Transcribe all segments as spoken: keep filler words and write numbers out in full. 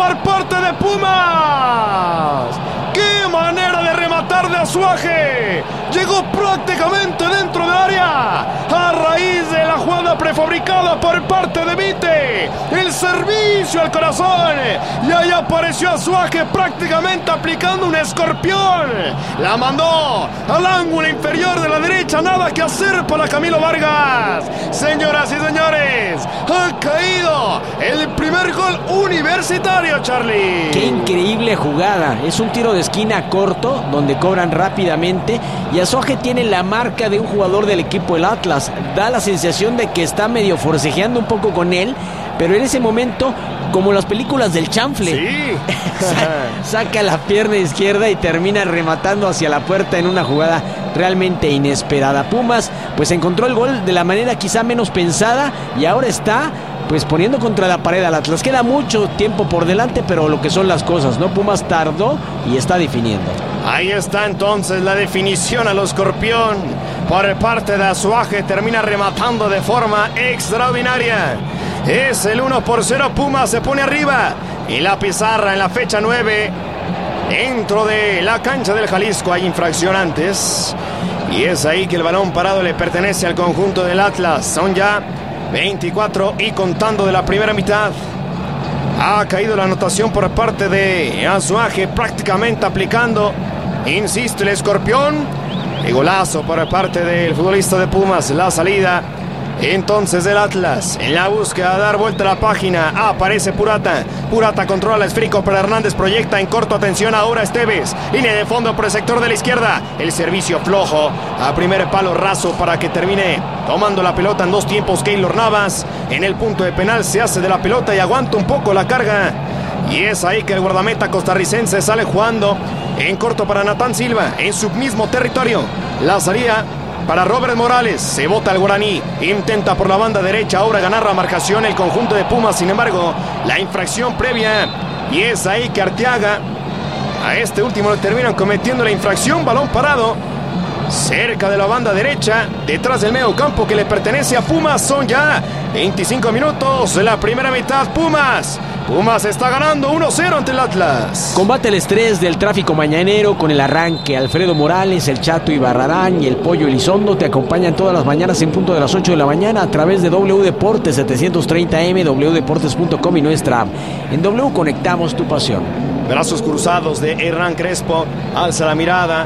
por parte de Pumas. ¡Qué manera de rematar de Azuaje! Llegó prácticamente dentro del área a raíz de la jugada prefabricada por parte de Vite. El servicio al corazón. Y ahí apareció Azuaje prácticamente aplicando un escorpión. La mandó al ángulo inferior de la derecha. Nada que hacer para Camilo Vargas. Señoras y señores, ha caído el primer gol universitario, Charlie. Qué increíble jugada. Es un tiro de esquina corto donde cobran rápidamente y Azuaje tiene la marca de un jugador del equipo del Atlas. Da la sensación de que está medio forcejeando un poco con él, pero en ese momento, como las películas del chanfle, sí. saca la pierna izquierda y termina rematando hacia la puerta en una jugada realmente inesperada. Pumas pues encontró el gol de la manera quizá menos pensada y ahora está pues poniendo contra la pared al Atlas. Queda mucho tiempo por delante, pero lo que son las cosas, ¿no? Pumas tardó y está definiendo. Ahí está entonces la definición al escorpión por parte de Azuaje. Termina rematando de forma extraordinaria. Es el uno por cero. Pumas se pone arriba. Y la pizarra en la fecha nueve. Dentro de la cancha del Jalisco hay infracción antes. Y es ahí que el balón parado le pertenece al conjunto del Atlas. Son ya veinticuatro y contando de la primera mitad. Ha caído la anotación por parte de Azuaje, prácticamente aplicando, insisto, el escorpión. Y golazo por parte del futbolista de Pumas. La salida entonces del Atlas en la búsqueda de dar vuelta a la página. Aparece Purata. Purata controla el esférico, pero Hernández proyecta en corto. Atención ahora Esteves. Línea de fondo por el sector de la izquierda. El servicio flojo a primer palo raso para que termine tomando la pelota en dos tiempos. Keylor Navas en el punto de penal se hace de la pelota y aguanta un poco la carga. Y es ahí que el guardameta costarricense sale jugando en corto para Natán Silva en su mismo territorio. La salida para Robert Morales, se bota el guaraní, intenta por la banda derecha ahora ganar la marcación el conjunto de Pumas. Sin embargo, la infracción previa, y es ahí que Arteaga a este último le terminan cometiendo la infracción. Balón parado cerca de la banda derecha, detrás del medio campo que le pertenece a Pumas. Son ya veinticinco minutos de la primera mitad. Pumas Pumas está ganando uno cero ante el Atlas. Combate el estrés del tráfico mañanero con el arranque. Alfredo Morales, el Chato Ibarrarán y el Pollo Elizondo te acompañan todas las mañanas en punto de las ocho de la mañana a través de W Deportes setecientos treinta M, w deportes punto com y nuestra app. En W conectamos tu pasión. Brazos cruzados de Hernán Crespo, alza la mirada.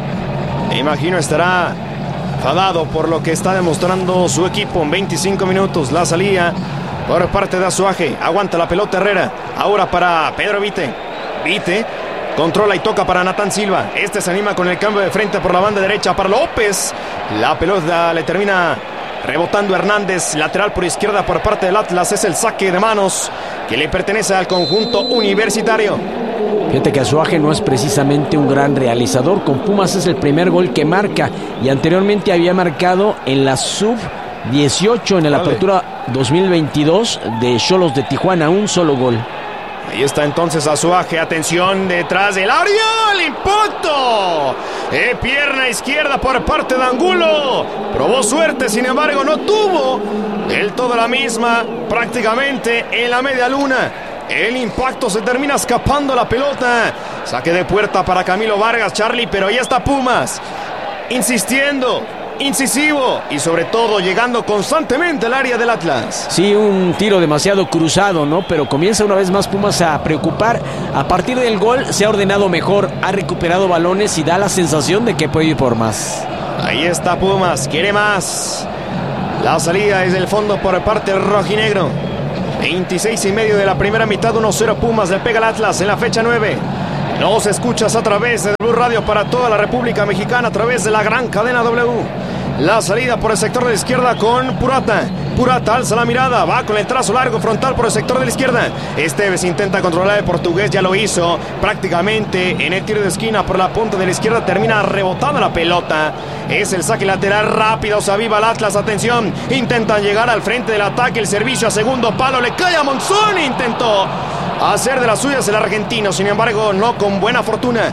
Me imagino estará enfadado por lo que está demostrando su equipo en veinticinco minutos. La salida por parte de Azuaje. Aguanta la pelota Herrera. Ahora para Pedro Vite. Vite controla y toca para Natán Silva. Este se anima con el cambio de frente por la banda derecha para López. La pelota le termina rebotando Hernández. Lateral por izquierda por parte del Atlas. Es el saque de manos que le pertenece al conjunto universitario. Fíjate que Azuaje no es precisamente un gran realizador. Con Pumas es el primer gol que marca y anteriormente había marcado en la sub dieciocho en la vale. Apertura dos mil veintidós de Xolos de Tijuana, un solo gol. Ahí está entonces Azuaje, atención detrás del área, el impacto, eh, pierna izquierda por parte de Angulo, probó suerte, sin embargo no tuvo del todo la misma, prácticamente en la media luna. El impacto, se termina escapando la pelota. Saque de puerta para Camilo Vargas, Charlie, pero ahí está Pumas, insistiendo, incisivo y sobre todo llegando constantemente al área del Atlas. Sí, un tiro demasiado cruzado, ¿no? Pero comienza una vez más Pumas a preocupar. A partir del gol se ha ordenado mejor, ha recuperado balones y da la sensación de que puede ir por más. Ahí está Pumas, quiere más. La salida es del fondo por parte rojinegro. veintiséis y medio de la primera mitad, uno cero Pumas, le pega al Atlas en la fecha nueve. Nos escuchas a través de Blue Radio para toda la República Mexicana, a través de la gran cadena W. La salida por el sector de la izquierda con Purata. Purata alza la mirada, va con el trazo largo frontal por el sector de la izquierda. Esteves intenta controlar el portugués, ya lo hizo prácticamente en el tiro de esquina por la punta de la izquierda, termina rebotando la pelota. Es el saque lateral rápido, se aviva el Atlas, atención, intentan llegar al frente del ataque, el servicio a segundo palo, le cae a Monzón, intentó hacer de las suyas el argentino, sin embargo no con buena fortuna.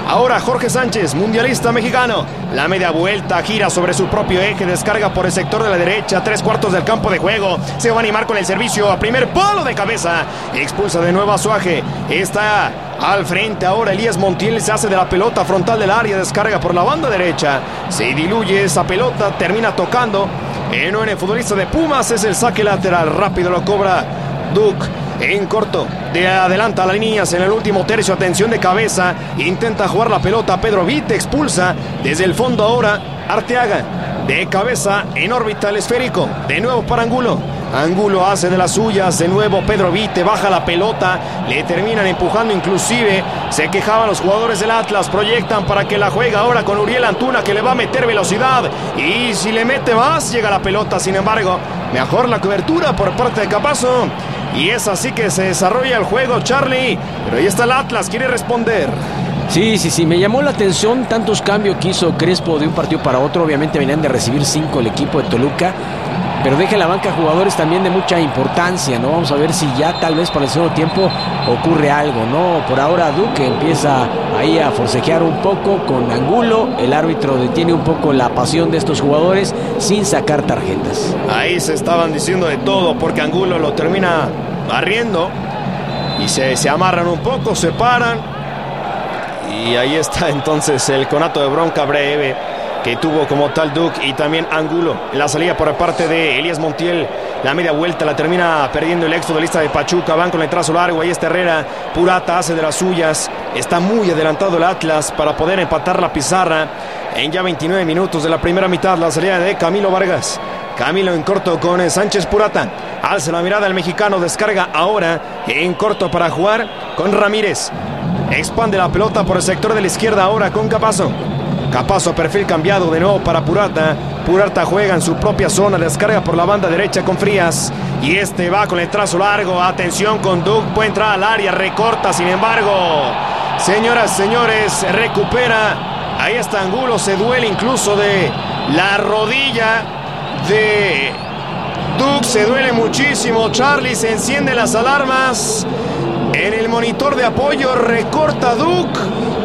Ahora Jorge Sánchez, mundialista mexicano. La media vuelta, gira sobre su propio eje, descarga por el sector de la derecha, tres cuartos del campo de juego. Se va a animar con el servicio a primer palo de cabeza. Expulsa de nuevo a Suaje. Está al frente ahora Elías Montiel, se hace de la pelota frontal del área, descarga por la banda derecha. Se diluye esa pelota, termina tocando en un futbolista de Pumas. Es el saque lateral, rápido lo cobra Duke. En corto, de adelanta a las líneas en el último tercio, atención de cabeza, intenta jugar la pelota, Pedro Vite expulsa, desde el fondo ahora Arteaga, de cabeza en órbita el esférico, de nuevo para Angulo, Angulo hace de las suyas, de nuevo Pedro Vite, baja la pelota, le terminan empujando inclusive, se quejaban los jugadores del Atlas, proyectan para que la juega ahora con Uriel Antuna, que le va a meter velocidad, y si le mete más, llega la pelota, sin embargo, mejor la cobertura por parte de Capazo. Y es así que se desarrolla el juego, Charlie. Pero ahí está el Atlas, quiere responder. Sí, sí, sí, me llamó la atención tantos cambios que hizo Crespo de un partido para otro. Obviamente venían de recibir cinco el equipo de Toluca, pero deja en la banca jugadores también de mucha importancia, ¿no? Vamos a ver si ya tal vez para el segundo tiempo ocurre algo, ¿no? Por ahora Duque empieza ahí a forcejear un poco con Angulo. El árbitro detiene un poco la pasión de estos jugadores sin sacar tarjetas. Ahí se estaban diciendo de todo porque Angulo lo termina barriendo y se, se amarran un poco, se paran. Y ahí está entonces el conato de bronca breve que tuvo como tal Duke y también Angulo. La salida por parte de Elías Montiel, la media vuelta la termina perdiendo el ex futbolista de Pachuca. Van con el trazo largo, ahí está Herrera. Purata hace de las suyas. Está muy adelantado el Atlas para poder empatar la pizarra en ya veintinueve minutos de la primera mitad. La salida de Camilo Vargas, Camilo en corto con Sánchez Purata. Alza la mirada el mexicano, descarga ahora en corto para jugar con Ramírez. Expande la pelota por el sector de la izquierda ahora con Capazo. Capazo, perfil cambiado de nuevo para Purata. Purata juega en su propia zona, descarga por la banda derecha con Frías. Y este va con el trazo largo. Atención con Duke, puede entrar al área, recorta, sin embargo. Señoras, señores, recupera. Ahí está Angulo, se duele incluso de la rodilla de Duke, se duele muchísimo. Charlie, se encienden las alarmas. En el monitor de apoyo recorta Duke.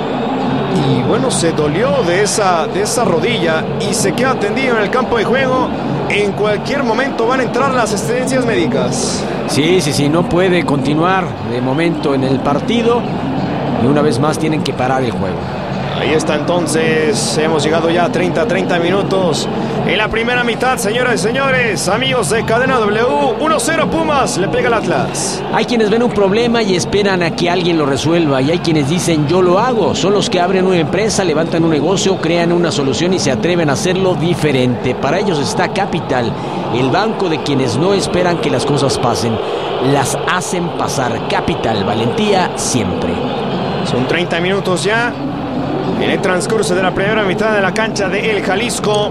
Y bueno, se dolió de esa, de esa rodilla y se queda tendido en el campo de juego. En cualquier momento van a entrar las asistencias médicas. Sí, sí, sí, no puede continuar de momento en el partido. Y una vez más tienen que parar el juego. Ahí está entonces, hemos llegado ya a treinta, treinta minutos en la primera mitad, señoras y señores, amigos de Cadena W. uno cero Pumas, le pega el Atlas. Hay quienes ven un problema y esperan a que alguien lo resuelva, y hay quienes dicen yo lo hago. Son los que abren una empresa, levantan un negocio, crean una solución y se atreven a hacerlo diferente. Para ellos está Capital, el banco de quienes no esperan que las cosas pasen, las hacen pasar. Capital, valentía siempre. Son treinta minutos ya en el transcurso de la primera mitad de la cancha de El Jalisco.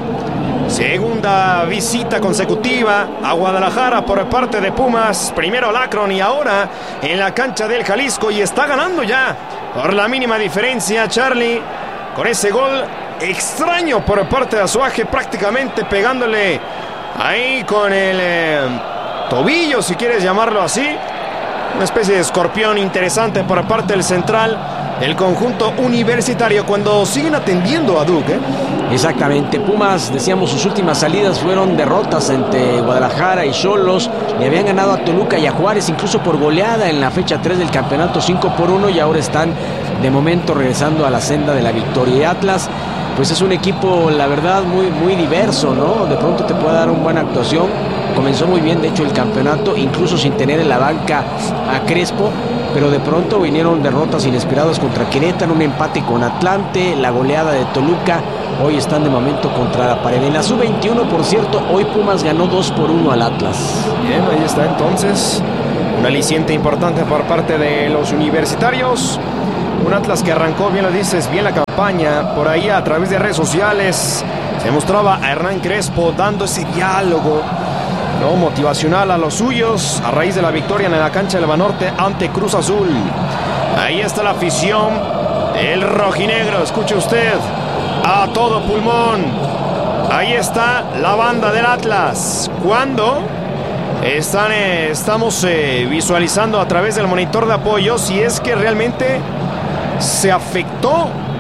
Segunda visita consecutiva a Guadalajara por parte de Pumas. Primero al Akron y ahora en la cancha del Jalisco. Y está ganando ya por la mínima diferencia, Charlie, con ese gol extraño por parte de Azuaje, prácticamente pegándole ahí con el eh, tobillo, si quieres llamarlo así. Una especie de escorpión interesante por parte del central, el conjunto universitario, cuando siguen atendiendo a Duke, ¿eh? Exactamente, Pumas, decíamos, sus últimas salidas fueron derrotas entre Guadalajara y Xolos. Le habían ganado a Toluca y a Juárez, incluso por goleada en la fecha tres del campeonato, cinco por uno, y ahora están de momento regresando a la senda de la victoria. Y Atlas, pues es un equipo, la verdad, muy, muy diverso, ¿no? De pronto te puede dar una buena actuación. Comenzó muy bien, de hecho, el campeonato, incluso sin tener en la banca a Crespo, pero de pronto vinieron derrotas inesperadas contra Querétaro, un empate con Atlante, la goleada de Toluca. Hoy están de momento contra la pared. En la sub veintiuno, por cierto, hoy Pumas ganó dos por uno al Atlas. Bien, ahí está entonces un aliciente importante por parte de los universitarios. Un Atlas que arrancó, bien lo dices, bien la campaña. Por ahí a través de redes sociales se mostraba a Hernán Crespo dando ese diálogo, ¿no?, motivacional a los suyos a raíz de la victoria en la cancha del Banorte ante Cruz Azul. Ahí está la afición del rojinegro, escuche usted, a todo pulmón. Ahí está la banda del Atlas. Cuando están, eh, estamos eh, visualizando a través del monitor de apoyo si es que realmente se afectó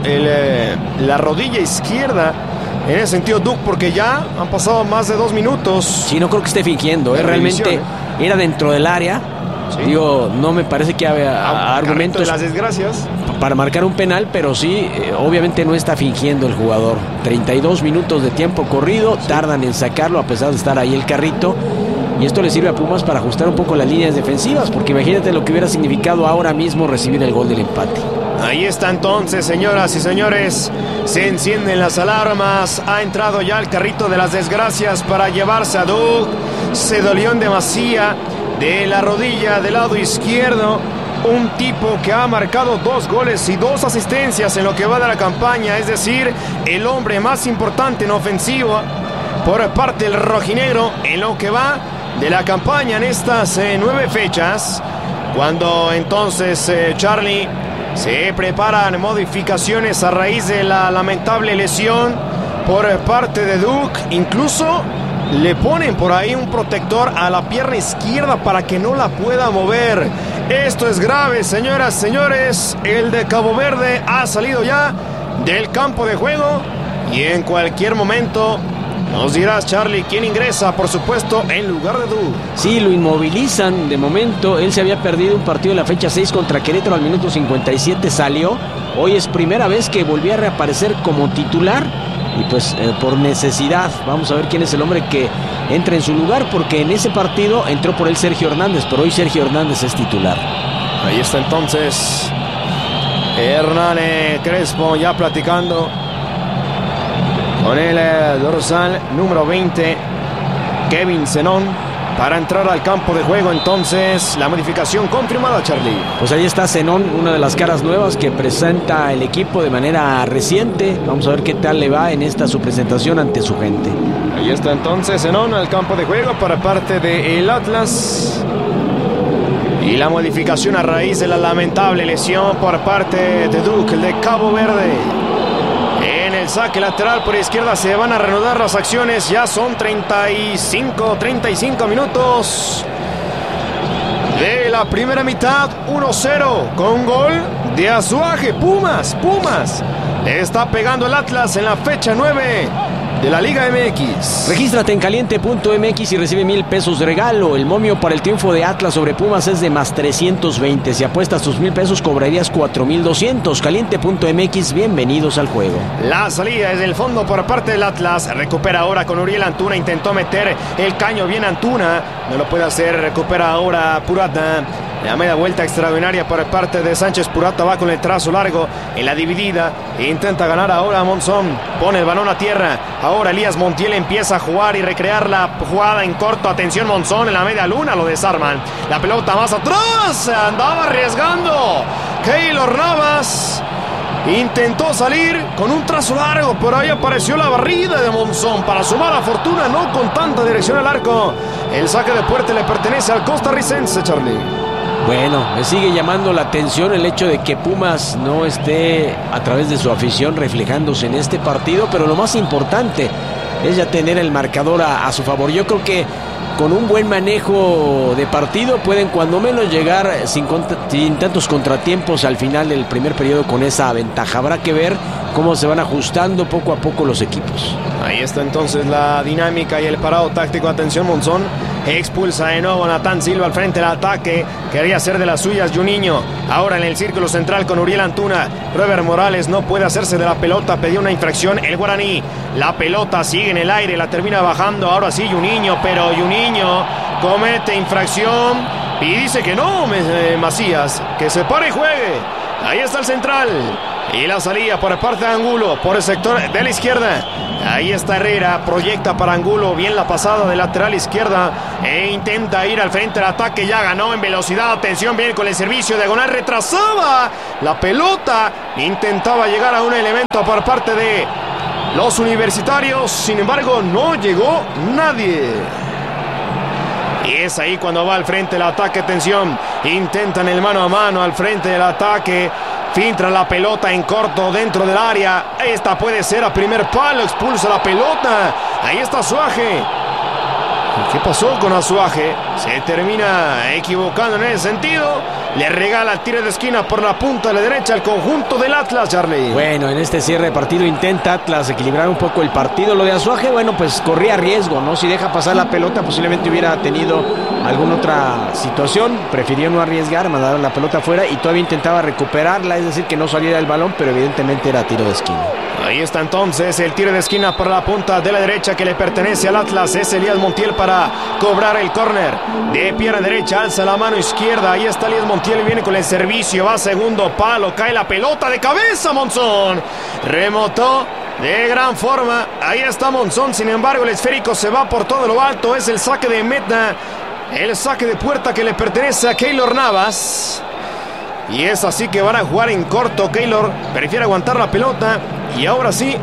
el, eh, la rodilla izquierda. En ese sentido, Duke, porque ya han pasado más de dos minutos. Sí, no creo que esté fingiendo, ¿eh? Realmente era dentro del área. Sí. Digo, no me parece que haya ah, argumentos de las desgracias para marcar un penal, pero sí, eh, obviamente no está fingiendo el jugador. treinta y dos minutos de tiempo corrido, sí. Tardan en sacarlo a pesar de estar ahí el carrito. Y esto le sirve a Pumas para ajustar un poco las líneas defensivas, porque imagínate lo que hubiera significado ahora mismo recibir el gol del empate. Ahí está entonces, señoras y señores, se encienden las alarmas, ha entrado ya el carrito de las desgracias para llevarse a Duke, se dolió en demasía de la rodilla del lado izquierdo, un tipo que ha marcado dos goles y dos asistencias en lo que va de la campaña, es decir, el hombre más importante en ofensiva por parte del rojinegro en lo que va de la campaña en estas eh, nueve fechas, cuando entonces eh, Charlie... Se preparan modificaciones a raíz de la lamentable lesión por parte de Duke. Incluso le ponen por ahí un protector a la pierna izquierda para que no la pueda mover. Esto es grave, señoras, señores. El de Cabo Verde ha salido ya del campo de juego y en cualquier momento nos dirás, Charlie, quién ingresa, por supuesto, en lugar de Duke. Sí, lo inmovilizan de momento. Él se había perdido un partido en la fecha seis contra Querétaro al minuto cincuenta y siete, salió. Hoy es primera vez que volvió a reaparecer como titular y pues eh, por necesidad. Vamos a ver quién es el hombre que entra en su lugar, porque en ese partido entró por él Sergio Hernández, pero hoy Sergio Hernández es titular. Ahí está entonces Hernán Crespo ya platicando con el eh, dorsal número veinte, Kevin Zenón, para entrar al campo de juego. Entonces, la modificación confirmada, Charlie. Pues ahí está Zenón, una de las caras nuevas que presenta el equipo de manera reciente. Vamos a ver qué tal le va en esta su presentación ante su gente. Ahí está entonces Zenón al campo de juego para parte del Atlas. Y la modificación a raíz de la lamentable lesión por parte de Duke, el de Cabo Verde. En el saque lateral por izquierda se van a reanudar las acciones. Ya son treinta y cinco, treinta y cinco minutos de la primera mitad. uno cero con gol de Azuaje. Pumas, Pumas le está pegando el Atlas en la fecha nueve de la Liga M X. Regístrate en caliente punto m x y recibe mil pesos de regalo. El momio para el triunfo de Atlas sobre Pumas es de más trescientos veinte. Si apuestas tus mil pesos cobrarías cuatro mil doscientos. caliente punto m x, bienvenidos al juego. La salida es del fondo por parte del Atlas. Recupera ahora con Uriel Antuna. Intentó meter el caño bien Antuna. No lo puede hacer. Recupera ahora Purata. La media vuelta extraordinaria por parte de Sánchez. Purata va con el trazo largo en la dividida. Intenta ganar ahora Monzón. Pone el balón a tierra. Ahora Elías Montiel empieza a jugar y recrear la jugada en corto. Atención, Monzón en la media luna. Lo desarman. La pelota más atrás. Se andaba arriesgando Keylor Navas. Intentó salir con un trazo largo. Por ahí apareció la barrida de Monzón. Para su mala fortuna, no con tanta dirección al arco. El saque de puerta le pertenece al costarricense, Charlie. Bueno, me sigue llamando la atención el hecho de que Pumas no esté a través de su afición reflejándose en este partido, pero lo más importante es ya tener el marcador a, a su favor. Yo creo que con un buen manejo de partido pueden cuando menos llegar sin, sin tantos contratiempos al final del primer periodo con esa ventaja. Habrá que ver cómo se van ajustando poco a poco los equipos. Ahí está entonces la dinámica y el parado táctico. Atención, Monzón expulsa de nuevo a Natán Silva al frente del ataque. Quería hacer de las suyas Juninho. Ahora en el círculo central con Uriel Antuna. Robert Morales no puede hacerse de la pelota. Pedía una infracción el guaraní. La pelota sigue en el aire. La termina bajando. Ahora sí Juninho. Pero Juninho comete infracción. Y dice que no, Macías. Que se pare y juegue. Ahí está el central. Y la salida por parte de Angulo, por el sector de la izquierda. Ahí está Herrera, proyecta para Angulo, bien la pasada de lateral izquierda. E intenta ir al frente del ataque, ya ganó en velocidad. Atención, bien con el servicio diagonal, retrasaba la pelota. Intentaba llegar a un elemento por parte de los universitarios. Sin embargo, no llegó nadie. Y es ahí cuando va al frente del ataque. Atención, intentan el mano a mano al frente del ataque. Filtra la pelota en corto dentro del área. Esta puede ser a primer palo. Expulsa la pelota. Ahí está Azuaje. ¿Qué pasó con Azuaje? Se termina equivocando en ese sentido. Le regala el tiro de esquina por la punta de la derecha al conjunto del Atlas, Charlie. Bueno, en este cierre de partido intenta Atlas equilibrar un poco el partido. Lo de Azuaje, bueno, pues corría riesgo, ¿no? Si deja pasar la pelota, posiblemente hubiera tenido alguna otra situación. Prefirió no arriesgar, mandar la pelota afuera y todavía intentaba recuperarla, es decir, que no saliera el balón, pero evidentemente era tiro de esquina. Ahí está entonces el tiro de esquina por la punta de la derecha que le pertenece al Atlas. Es Elías Montiel para cobrar el córner. De pierna derecha, alza la mano izquierda. Ahí está Elías Montiel y viene con el servicio. Va a segundo palo, cae la pelota de cabeza, Monzón. Remotó de gran forma. Ahí está Monzón, sin embargo el esférico se va por todo lo alto. Es el saque de meta, el saque de puerta que le pertenece a Keylor Navas. Y es así que van a jugar en corto. Keylor prefiere aguantar la pelota. Y ahora sí,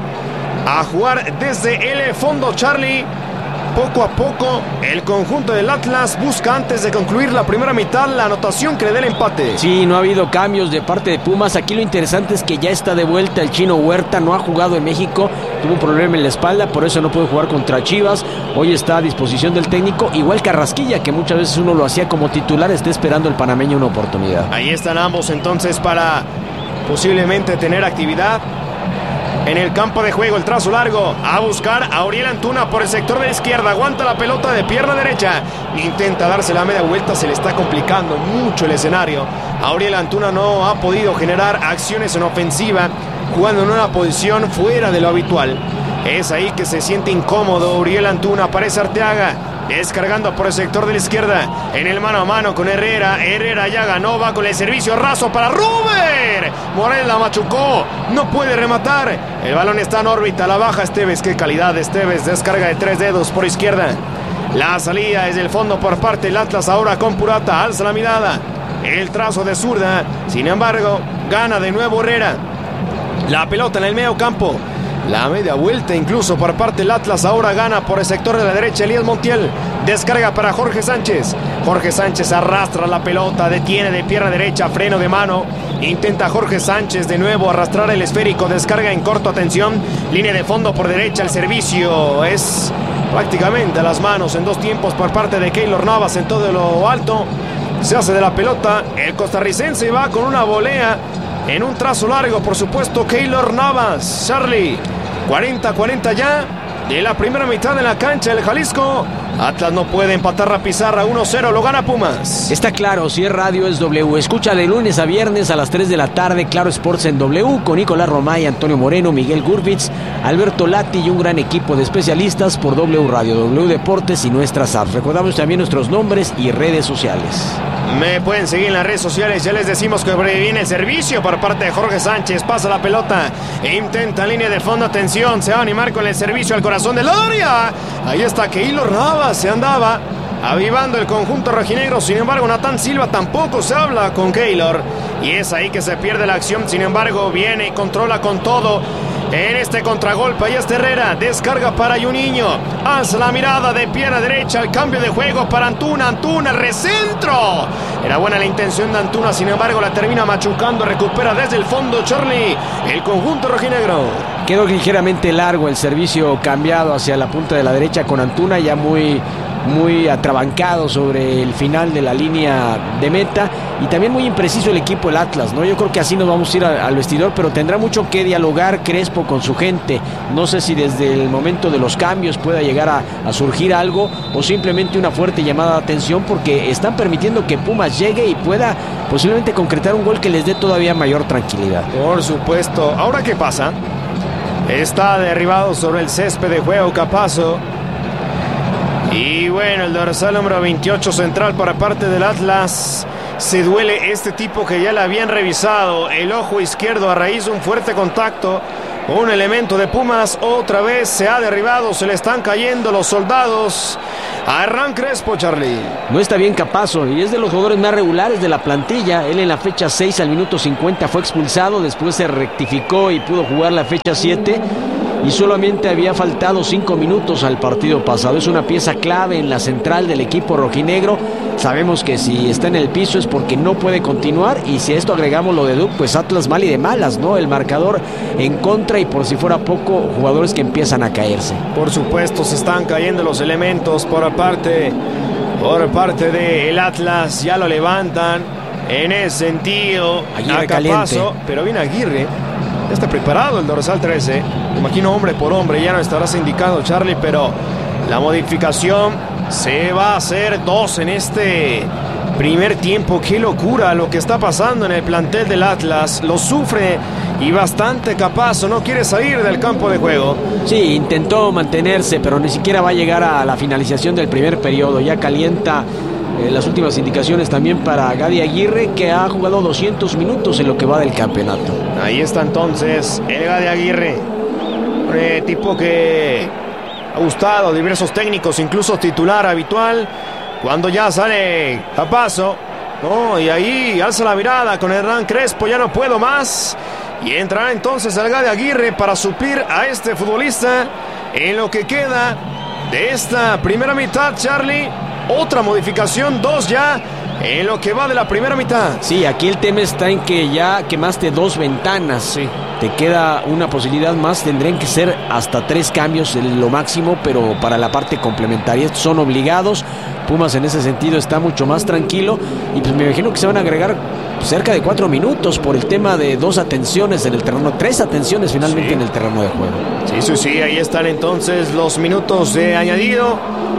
a jugar desde el fondo, Charlie. Poco a poco, el conjunto del Atlas busca antes de concluir la primera mitad la anotación que le dé el empate. Sí, no ha habido cambios de parte de Pumas. Aquí lo interesante es que ya está de vuelta el Chino Huerta. No ha jugado en México, tuvo un problema en la espalda, por eso no puede jugar contra Chivas. Hoy está a disposición del técnico. Igual Carrasquilla, que muchas veces uno lo hacía como titular, está esperando el panameño una oportunidad. Ahí están ambos entonces para posiblemente tener actividad en el campo de juego. El trazo largo a buscar a Uriel Antuna por el sector de la izquierda. Aguanta la pelota de pierna derecha. Intenta darse la media vuelta. Se le está complicando mucho el escenario. A Uriel Antuna no ha podido generar acciones en ofensiva, jugando en una posición fuera de lo habitual. Es ahí que se siente incómodo Uriel Antuna. Aparece Arteaga, descargando por el sector de la izquierda, en el mano a mano con Herrera. Herrera ya ganó, va con el servicio raso para Ruber. Morel la machucó, no puede rematar. El balón está en órbita, la baja Esteves. Qué calidad de Esteves, descarga de tres dedos por izquierda. La salida es del fondo por parte del Atlas, ahora con Purata. Alza la mirada, el trazo de zurda. Sin embargo, gana de nuevo Herrera. La pelota en el medio campo. La media vuelta incluso por parte del Atlas. Ahora gana por el sector de la derecha Elías Montiel. Descarga para Jorge Sánchez. Jorge Sánchez arrastra la pelota. Detiene de pierna derecha. Freno de mano. Intenta Jorge Sánchez de nuevo arrastrar el esférico. Descarga en corto. Atención. Línea de fondo por derecha. El servicio es prácticamente a las manos en dos tiempos por parte de Keylor Navas en todo lo alto. Se hace de la pelota. El costarricense va con una volea en un trazo largo, por supuesto, Keylor Navas. Charlie, cuarenta cuarenta ya de la primera mitad de la cancha del Jalisco. Atlas no puede empatar la pizarra. uno cero, lo gana Pumas. Está claro, si es radio es W. Escucha de lunes a viernes a las tres de la tarde Claro Sports en W con Nicolás Romay, Antonio Moreno, Miguel Gurbitz, Alberto Lati y un gran equipo de especialistas por W Radio, W Deportes y nuestras apps. Recordamos también nuestros nombres y redes sociales. Me pueden seguir en las redes sociales. Ya les decimos que viene el servicio por parte de Jorge Sánchez. Pasa la pelota e intenta línea de fondo. Atención, se va a animar con el servicio al corazón del área. Ahí está Keylor Navas. Se andaba avivando el conjunto rojinegro. Sin embargo, Natán Silva tampoco se habla con Keylor. Y es ahí que se pierde la acción. Sin embargo, viene y controla con todo en este contragolpe. Ahí está Herrera, descarga para Juninho, alza la mirada de pierna derecha, el cambio de juego para Antuna. Antuna, recentro. Era buena la intención de Antuna, sin embargo la termina machucando. Recupera desde el fondo Charlie, el conjunto rojinegro. Quedó ligeramente largo el servicio cambiado hacia la punta de la derecha con Antuna, ya muy muy atrabancado sobre el final de la línea de meta, y también muy impreciso el equipo del Atlas, ¿no? Yo creo que así nos vamos a ir a, al vestidor, pero tendrá mucho que dialogar Crespo con su gente. No sé si desde el momento de los cambios pueda llegar a, a surgir algo, o simplemente una fuerte llamada de atención, porque están permitiendo que Pumas llegue y pueda posiblemente concretar un gol que les dé todavía mayor tranquilidad. Por supuesto. ¿Ahora qué pasa? Está derribado sobre el césped de juego Capazo. Y bueno, el dorsal número veintiocho central para parte del Atlas. Se duele este tipo que ya le habían revisado el ojo izquierdo a raíz de un fuerte contacto. Un elemento de Pumas otra vez se ha derribado, se le están cayendo los soldados a Hernán Crespo, Charlie. No está bien Capazo y es de los jugadores más regulares de la plantilla. Él en la fecha seis al minuto cincuenta fue expulsado, después se rectificó y pudo jugar la fecha siete. Y solamente había faltado cinco minutos al partido pasado. Es una pieza clave en la central del equipo rojinegro. Sabemos que si está en el piso es porque no puede continuar. Y si a esto agregamos lo de Duke, pues Atlas mal y de malas, ¿no? El marcador en contra y por si fuera poco, jugadores que empiezan a caerse. Por supuesto, se están cayendo los elementos por parte, por parte del Atlas. Ya lo levantan. en ese sentido. Aguirre Acá caliente. paso, pero viene Aguirre. Ya está preparado el dorsal trece. Me imagino hombre por hombre. Ya no estarás indicado, Charlie, pero la modificación se va a hacer dos en este primer tiempo. Qué locura lo que está pasando en el plantel del Atlas. Lo sufre y bastante capaz. No quiere salir del campo de juego. Sí, intentó mantenerse, pero ni siquiera va a llegar a la finalización del primer periodo. Ya calienta eh, las últimas indicaciones también para Gadi Aguirre, que ha jugado doscientos minutos en lo que va del campeonato. Ahí está entonces el Gadi Aguirre. Un eh, tipo que ha gustado a diversos técnicos, incluso titular habitual. Cuando ya sale a paso, ¿no? Y ahí alza la mirada con Hernán Crespo. Ya no puedo más. Y entrará entonces el Gadi Aguirre para suplir a este futbolista en lo que queda de esta primera mitad, Charlie. Otra modificación, dos ya en lo que va de la primera mitad. Sí, aquí el tema está en que ya quemaste dos ventanas. Sí. Te queda una posibilidad más. Tendrían que ser hasta tres cambios en lo máximo, pero para la parte complementaria. Estos son obligados. Pumas en ese sentido está mucho más tranquilo. Y pues me imagino que se van a agregar cerca de cuatro minutos por el tema de dos atenciones en el terreno. Tres atenciones finalmente Sí. en el terreno de juego. Sí, sí, sí, ahí están entonces los minutos de añadido.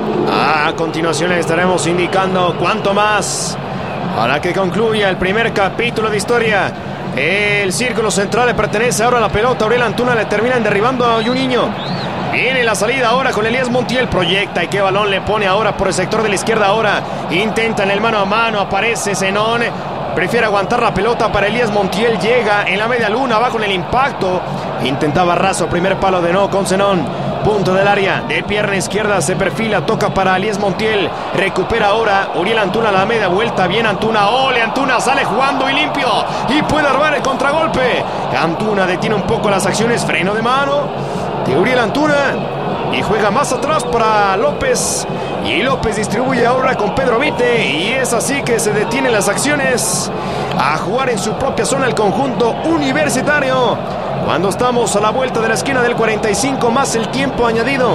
A continuación les estaremos indicando cuánto más para que concluya el primer capítulo de historia. El círculo central le pertenece ahora a la pelota. Uriel Antuna le terminan derribando a un niño. Viene la salida ahora con Elías Montiel. Proyecta y qué balón le pone ahora por el sector de la izquierda ahora. Intenta en el mano a mano. Aparece Zenón. Prefiere aguantar la pelota para Elías Montiel. Llega en la media luna, abajo en el impacto. Intentaba Razo, primer palo de no con Zenón. Punto del área, de pierna izquierda se perfila, toca para Elías Montiel. Recupera ahora Uriel Antuna, la media vuelta. Bien Antuna, ole Antuna, sale jugando y limpio. Y puede armar el contragolpe. Antuna detiene un poco las acciones, freno de mano de Uriel Antuna. Y juega más atrás para López. Y López distribuye ahora con Pedro Vite. Y es así que se detienen las acciones a jugar en su propia zona el conjunto universitario. Cuando estamos a la vuelta de la esquina del cuarenta y cinco más el tiempo añadido.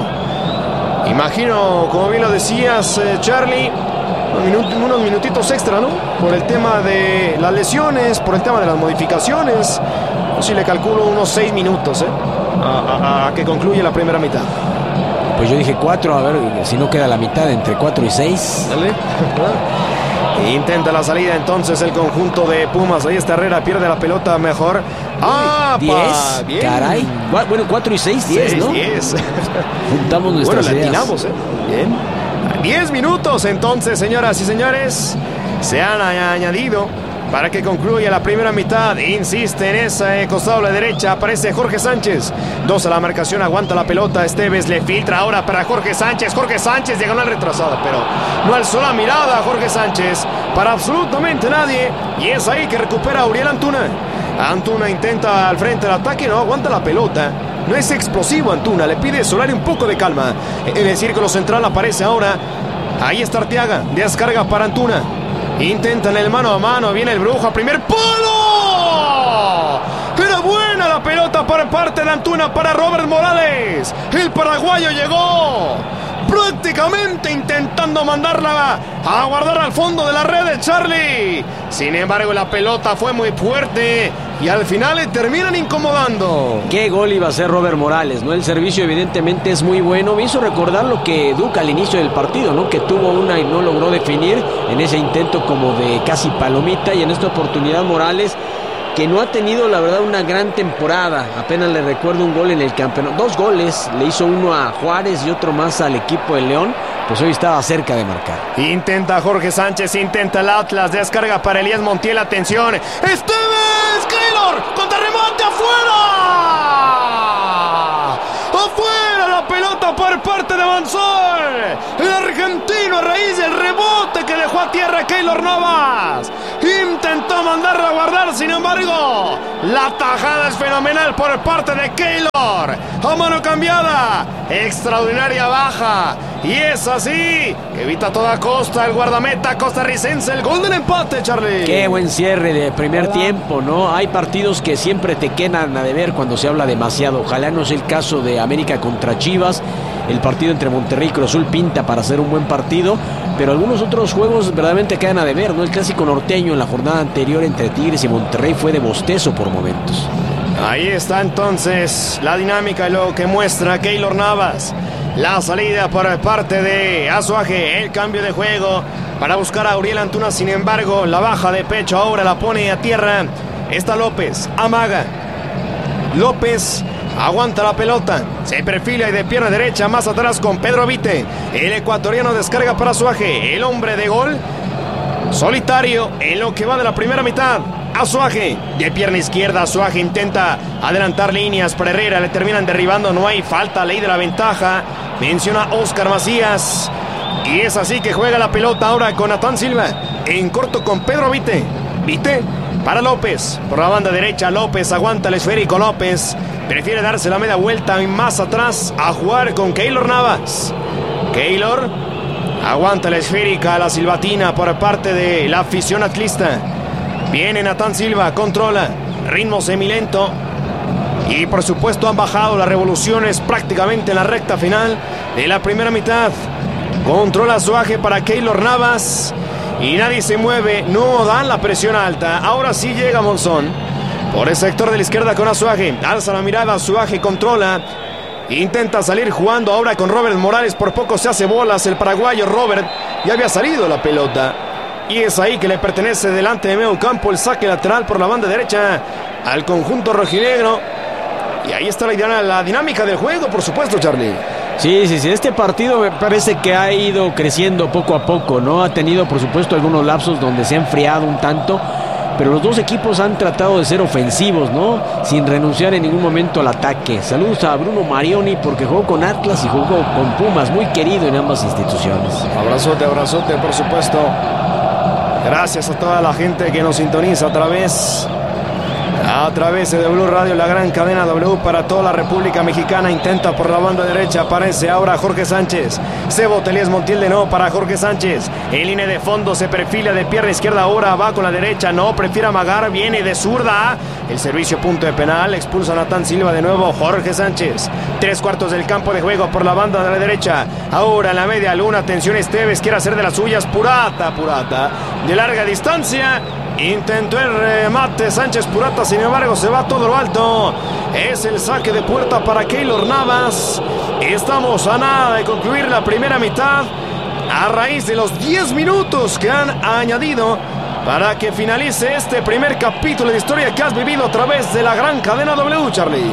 Imagino, como bien lo decías, eh, Charlie, unos, minut- unos minutitos extra, ¿no? Por el tema de las lesiones, por el tema de las modificaciones. Yo sí le calculo unos seis minutos, ¿eh? A, a- a que concluye la primera mitad. Pues yo dije cuatro, a ver si no queda la mitad entre cuatro y seis. Dale. Intenta la salida entonces el conjunto de Pumas. Ahí está Herrera, pierde la pelota mejor. ¡Ah! diez, Bien. caray. Gua- Bueno, cuatro y seis, diez, Seis, ¿no? diez. Juntamos Bueno, nuestras le ideas. atinamos, ¿eh? Bien. diez minutos entonces, señoras y señores. Se han añadido para que concluya la primera mitad. Insiste en ese costado a la derecha. Aparece Jorge Sánchez. Dos a la marcación. Aguanta la pelota. Esteves le filtra ahora para Jorge Sánchez. Jorge Sánchez diagonal retrasada, pero no alzó la mirada a Jorge Sánchez para absolutamente nadie. Y es ahí que recupera a Uriel Antuna. Antuna intenta al frente del ataque. No aguanta la pelota. No es explosivo Antuna. Le pide Solari un poco de calma. En el círculo central aparece ahora. Ahí está Arteaga. Descarga para Antuna. Intentan el mano a mano. Viene el Brujo a primer palo. Era buena la pelota por parte de Antuna para Robert Morales. El paraguayo llegó prácticamente intentando mandarla a guardar al fondo de la red de Charlie. Sin embargo, la pelota fue muy fuerte y al final le terminan incomodando. ¿Qué gol iba a hacer Robert Morales? ¿No? El servicio evidentemente es muy bueno. Me hizo recordar lo que Duca al inicio del partido, ¿no? Que tuvo una y no logró definir en ese intento como de casi palomita. Y en esta oportunidad Morales, que no ha tenido la verdad una gran temporada. Apenas le recuerdo un gol en el campeonato. Dos goles, le hizo uno a Juárez y otro más al equipo de León. Pues hoy estaba cerca de marcar. Intenta Jorge Sánchez, intenta el Atlas, descarga para Elías Montiel, atención. ¡Esteves! ¡Keylor! ¡Contra remate afuera! ¡Afuera la pelota por parte de Mansor! El argentino a raíz del rebote que dejó a tierra Keylor Navas. Intentó mandarla a guardar, sin embargo, la tajada es fenomenal por parte de Keylor. A mano cambiada, extraordinaria baja. Y es así, que evita a toda costa el guardameta costarricense el gol del empate, Charlie. Qué buen cierre de primer tiempo, ¿no? Hay partidos que siempre te quedan a deber cuando se habla demasiado. Ojalá no sea el caso de América contra Chivas. El partido entre Monterrey y Cruz Azul pinta para ser un buen partido, pero algunos otros juegos verdaderamente quedan a deber, ¿no? El clásico norteño en la jornada anterior entre Tigres y Monterrey fue de bostezo por momentos. Ahí está entonces la dinámica y lo que muestra Keylor Navas. La salida por parte de Azuaje, el cambio de juego para buscar a Uriel Antuna. Sin embargo, la baja de pecho ahora la pone a tierra. Está López, amaga. López aguanta la pelota, se perfila y de pierna derecha más atrás con Pedro Vite. El ecuatoriano descarga para Azuaje, el hombre de gol solitario en lo que va de la primera mitad. Azuaje de pierna izquierda. Azuaje intenta adelantar líneas para Herrera, le terminan derribando, no hay falta, ley de la ventaja, menciona Oscar Macías. Y es así que juega la pelota ahora con Natán Silva en corto con Pedro Vite. Vite para López por la banda derecha. López aguanta el esférico. López prefiere darse la media vuelta y más atrás a jugar con Keylor Navas. Keylor aguanta la esférica, la silbatina por parte de la afición atlista. Viene Natán Silva, controla, ritmo semilento. Y por supuesto han bajado las revoluciones prácticamente en la recta final de la primera mitad. Controla Azuaje para Keylor Navas y nadie se mueve, no dan la presión alta. Ahora sí llega Monzón por el sector de la izquierda con Azuaje. Alza la mirada, Azuaje controla, intenta salir jugando ahora con Robert Morales. Por poco se hace bolas el paraguayo Robert. Ya había salido la pelota y es ahí que le pertenece delante de medio campo el saque lateral por la banda derecha al conjunto rojinegro. Y ahí está la, la dinámica del juego, por supuesto, Charlie. Sí, sí, sí, este partido me parece que ha ido creciendo poco a poco, ¿no? Ha tenido, por supuesto, algunos lapsos donde se ha enfriado un tanto, pero los dos equipos han tratado de ser ofensivos, ¿no? Sin renunciar en ningún momento al ataque. Saludos a Bruno Marioni porque jugó con Atlas y jugó con Pumas, muy querido en ambas instituciones. Abrazote, abrazote, por supuesto. Gracias a toda la gente que nos sintoniza a través... A través de Blue Radio, la gran cadena W para toda la República Mexicana. Intenta por la banda derecha, aparece ahora Jorge Sánchez. Sebo Telías Montiel de no para Jorge Sánchez. En línea de fondo se perfila de pierna izquierda, ahora va con la derecha, no, prefiere amagar, viene de zurda. El servicio punto de penal, expulsa a Natán Silva de nuevo, Jorge Sánchez. Tres cuartos del campo de juego por la banda de la derecha. Ahora en la media luna, atención Esteves, quiere hacer de las suyas. Purata, Purata, de larga distancia. Intentó el remate Sánchez Purata, sin embargo se va todo lo alto. Es el saque de puerta para Keylor Navas. Estamos a nada de concluir la primera mitad a raíz de los diez minutos que han añadido para que finalice este primer capítulo de historia que has vivido a través de la gran cadena W, Charlie.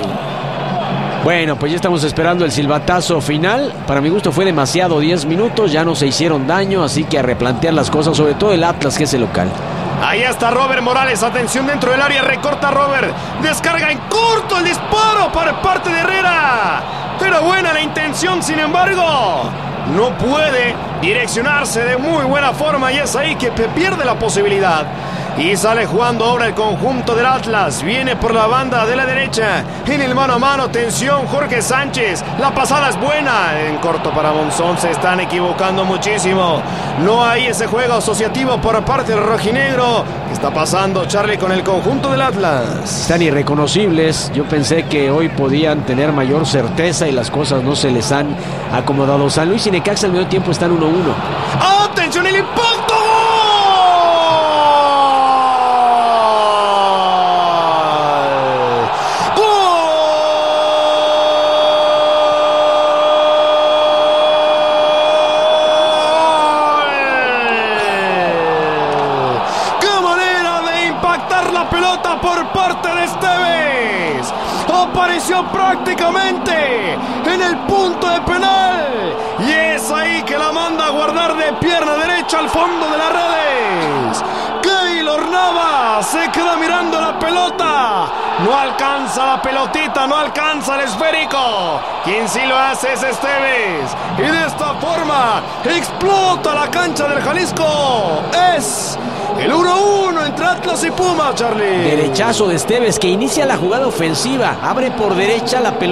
Bueno, pues ya estamos esperando el silbatazo final. Para mi gusto fue demasiado, diez minutos, ya no se hicieron daño, así que a replantear las cosas, sobre todo el Atlas, que es el local. Ahí está Robert Morales, atención dentro del área, recorta Robert, descarga en corto el disparo por parte de Herrera. Era buena la intención, sin embargo, no puede direccionarse de muy buena forma y es ahí que pierde la posibilidad. Y sale jugando ahora el conjunto del Atlas. Viene por la banda de la derecha. En el mano a mano, tensión, Jorge Sánchez. La pasada es buena. En corto para Monzón. Se están equivocando muchísimo. No hay ese juego asociativo por parte del rojinegro. ¿Qué está pasando, Charlie, con el conjunto del Atlas? Están irreconocibles. Yo pensé que hoy podían tener mayor certeza y las cosas no se les han acomodado. San Luis y Necaxa al medio tiempo están uno uno. ¡Atención, el impacto! Por parte de Esteves, apareció prácticamente en el punto de penal y es ahí que la manda a guardar de pierna derecha al fondo de las redes. Keylor Navas se queda mirando la pelota, no alcanza la pelotita, no alcanza el esférico. Quien sí lo hace es Esteves y de esta forma explota la cancha del Jalisco. Es el uno uno entre Atlas y Pumas, Charlie. Derechazo de Esteves que inicia la jugada ofensiva. Abre por derecha la pelota.